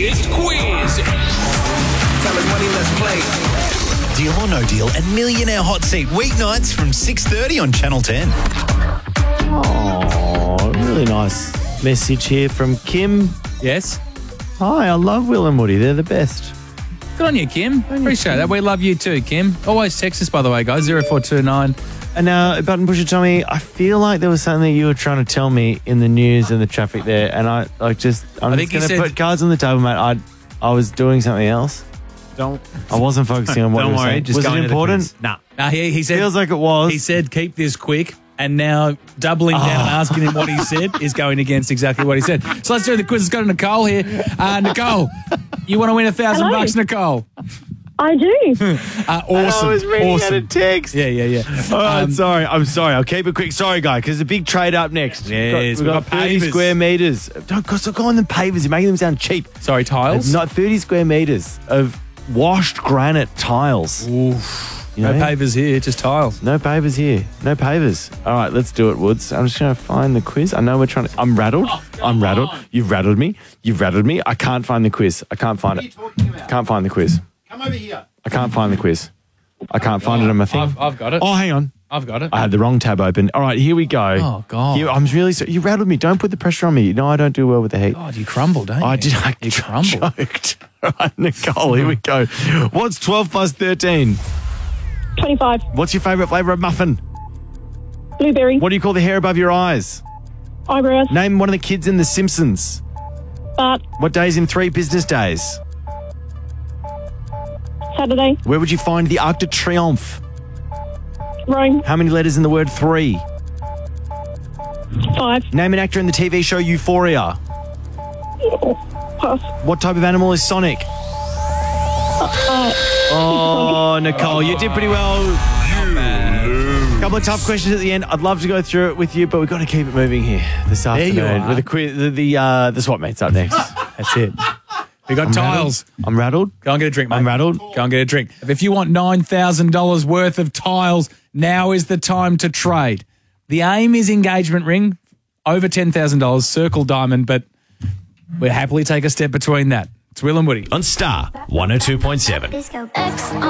biggest quiz. Tell us money, let's play. Deal or No Deal and Millionaire Hot Seat weeknights from 6:30 on Channel 10. Oh, really nice message here from Kim. Yes. Hi, I love Will and Woody. They're the best. Good on you, Kim. Appreciate that. We love you too, Kim. Always text us, by the way, guys, 0429. And now, Button Pusher Tommy, I feel like there was something that you were trying to tell me in the news and the traffic there, and I'm I just think going you to said- put cards on the table, mate. I was doing something else. I wasn't focusing on what Don't you were worry, saying. just was go it into the important? quiz. Nah. He said, Feels like it was. He said, keep this quick. And now doubling down and asking him what he said is going against exactly what he said. So let's do the quiz. Let's go to Nicole here. Nicole, you want to win $1,000, Nicole? I do. Awesome. I was reading out a awesome. text. Yeah. All right, sorry. I'm sorry. I'll keep it quick. Sorry, guy, because there's a big trade up next. Yes, we've got 30 pavers. square meters. Don't stop calling them pavers. You're making them sound cheap. Sorry, tiles? It's not 30 square meters of washed granite tiles. Oof. You No know? pavers here, just tiles. No pavers here. No pavers. All right, let's do it, Woods. I'm just going to find the quiz. I know we're trying to... I'm rattled. I'm rattled. You've rattled me. I can't find the quiz. I can't find it. Can't find the quiz. Come over here. I can't find the quiz. I can't find it on my thing. I've got it. Oh, hang on. I've got it. I had the wrong tab open. All right, here we go. Oh, God. I'm really sorry. You rattled me. Don't put the pressure on me. You know I don't do well with the heat. God, you crumble, don't you? I did. I You crumble. choked. All right, Nicole, here we go. What's 12 plus 13? 25. What's your favourite flavour of muffin? Blueberry. What do you call the hair above your eyes? Eyebrows. Name one of the kids in The Simpsons. Bart. What day is in 3 business days? Saturday. Where would you find the Arc de Triomphe? Rome. How many letters in the word 3? 5. Name an actor in the TV show Euphoria. Pass. What type of animal is Sonic? Oh, Nicole, you did pretty well. Couple of tough questions at the end. I'd love to go through it with you, but we've got to keep it moving here this afternoon. you are. With the quiz, the swap meets up next. That's it. We got tiles. I'm rattled. Go and get a drink, mate. I'm rattled. Go and get a drink. If you want $9,000 worth of tiles, now is the time to trade. The aim is engagement ring, over $10,000, circle diamond, but we'll happily take a step between that. It's Will and Woody. On Star 102.7. Disco X